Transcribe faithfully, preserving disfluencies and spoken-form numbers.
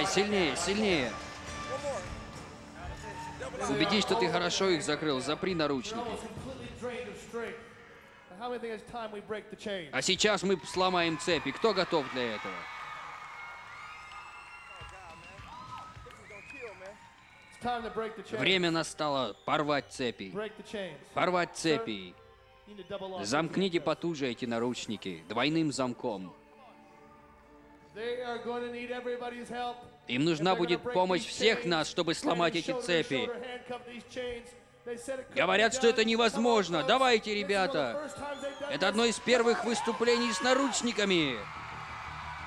сильнее, сильнее. Убедись, что ты хорошо их закрыл. Запри наручники. А сейчас мы сломаем цепи. Кто готов для этого? Время настало порвать цепи. Порвать цепи. Замкните потуже эти наручники двойным замком. Им нужна будет помощь всех нас, чтобы сломать эти цепи. Говорят, что это невозможно. Давайте, ребята. Это одно из первых выступлений с наручниками.